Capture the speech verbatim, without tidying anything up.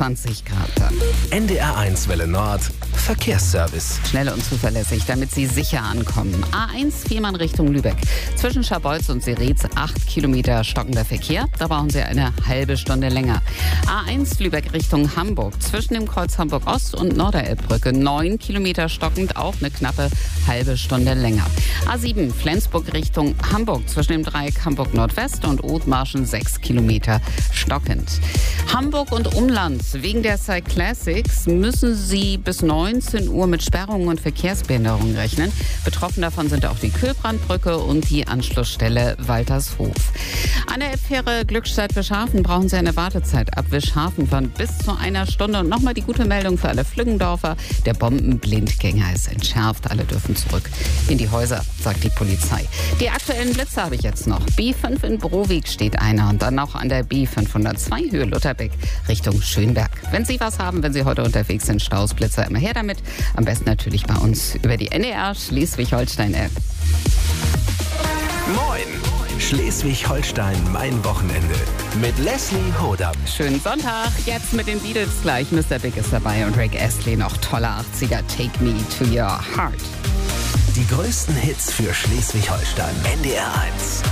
zwanzig Grad dann. N D R eins Welle Nord, Verkehrsservice. Schnell und zuverlässig, damit Sie sicher ankommen. A eins Fehmarn Richtung Lübeck. Zwischen Scharbeutz und Seretz acht Kilometer stockender Verkehr. Da brauchen Sie eine halbe Stunde länger. A eins Lübeck Richtung Hamburg. Zwischen dem Kreuz Hamburg Ost und Norderelbbrücke neun Kilometer stockend, auch eine knappe halbe Stunde länger. A sieben Flensburg Richtung Hamburg. Zwischen dem Dreieck Hamburg Nordwest und Othmarschen sechs Kilometer stockend. Hamburg und Umland. Wegen der Cyclassics müssen Sie bis neunzehn Uhr mit Sperrungen und Verkehrsbehinderungen rechnen. Betroffen davon sind auch die Kühlbrandbrücke und die Anschlussstelle Waltershof. An der Fähre Glückstadt-Wischhafen brauchen Sie eine Wartezeit ab Wischhafen von bis zu einer Stunde. Und nochmal die gute Meldung für alle Flüggendorfer. Der Bombenblindgänger ist entschärft. Alle dürfen zurück in die Häuser, sagt die Polizei. Die aktuellen Blitze habe ich jetzt noch. B fünf in Browig steht einer und dann noch an der B fünfhundertzwei Höhe Lutherbeck Richtung Schönberg. Wenn Sie was haben, wenn Sie heute unterwegs sind, Staus, Blitzer, immer her damit. Am besten natürlich bei uns über die N D R Schleswig-Holstein-App. Moin! Schleswig-Holstein, mein Wochenende. Mit Leslie Hodam. Schönen Sonntag. Jetzt mit den Beatles gleich. Mister Big ist dabei und Rick Astley noch toller achtziger. Take me to your heart. Die größten Hits für Schleswig-Holstein. N D R eins.